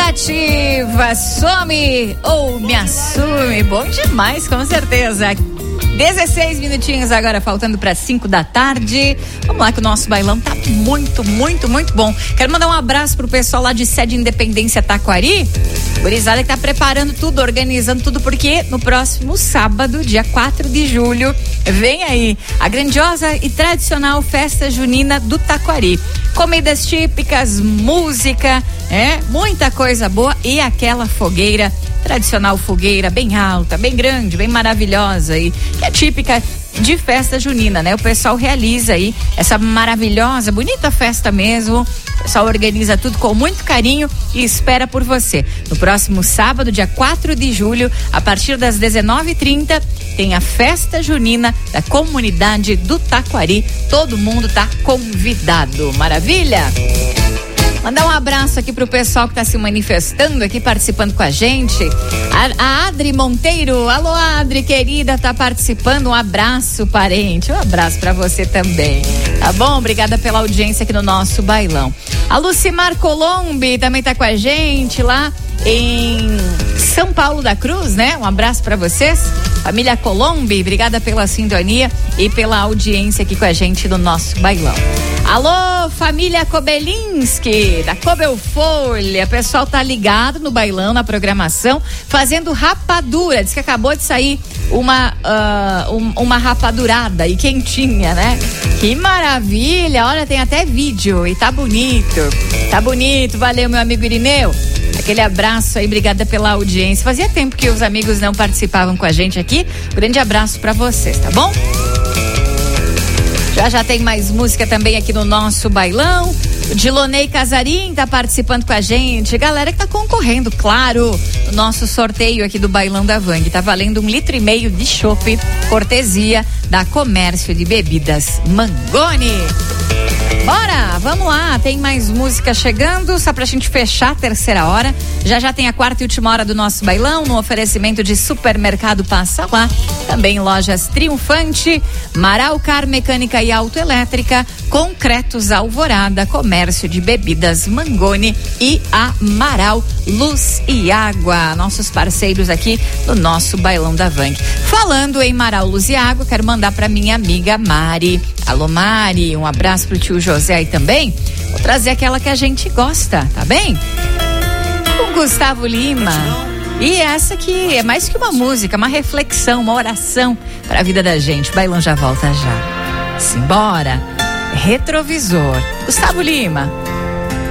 Ativa, some ou me assume. Bom demais, com certeza. 16 minutinhos agora, faltando para 5 da tarde. Vamos lá que o nosso bailão tá muito bom. Quero mandar um abraço pro pessoal lá de Sede Independência Taquari. Gurizada que tá preparando tudo, organizando tudo, porque no próximo sábado, dia 4 de julho, vem aí a grandiosa e tradicional festa junina do Taquari. Comidas típicas, música, muita coisa boa e aquela fogueira, tradicional fogueira bem alta, bem grande, bem maravilhosa e que é típica de festa junina, né? O pessoal realiza aí essa maravilhosa, bonita festa mesmo. O pessoal organiza tudo com muito carinho e espera por você. No próximo sábado, dia 4 de julho, a partir das 19h30, tem a festa junina da comunidade do Taquari. Todo mundo tá convidado. Maravilha? Mandar um abraço aqui pro pessoal que tá se manifestando aqui, participando com a gente. A Adri Monteiro, alô Adri, querida, tá participando. Um abraço, parente, um abraço pra você também, tá bom? Obrigada pela audiência aqui no nosso bailão. A Lucimar Colombi também tá com a gente lá em São Paulo da Cruz, né? Um abraço pra vocês. Família Colombi, obrigada pela sintonia e pela audiência aqui com a gente no nosso bailão. Alô, família Kobelinski, da Cobel Folha. O pessoal tá ligado no bailão, na programação, fazendo rapadura. Diz que acabou de sair uma rapadurada e quentinha, né? Que maravilha, olha, tem até vídeo e tá bonito. Tá bonito, valeu, meu amigo Irineu. Aquele abraço aí, obrigada pela audiência. Fazia tempo que os amigos não participavam com a gente aqui. Grande abraço pra vocês, tá bom? Já tem mais música também aqui no nosso bailão. O Dilonei Casarim tá participando com a gente. Galera que tá concorrendo, claro, no nosso sorteio aqui do Bailão da Vang. Tá valendo 1,5 litro de chopp, cortesia da Comércio de Bebidas Mangoni. Bora, vamos lá, tem mais música chegando, só pra gente fechar a terceira hora. Já tem a quarta e última hora do nosso bailão, no oferecimento de Supermercado Passa Lá, também lojas Triunfante, Marau Car Mecânica e Autoelétrica, Concretos Alvorada, Comércio de Bebidas Mangoni e Amaral Luz e Água, nossos parceiros aqui do nosso Bailão da Vang. Falando em Amaral Luz e Água, quero mandar pra minha amiga Mari. Alô Mari, um abraço pro tio José aí também. Vou trazer aquela que a gente gosta, tá bem? O Gustavo Lima. E essa aqui é mais que uma música, uma reflexão, uma oração para a vida da gente. O bailão já volta já. Simbora. Retrovisor. Gustavo Lima.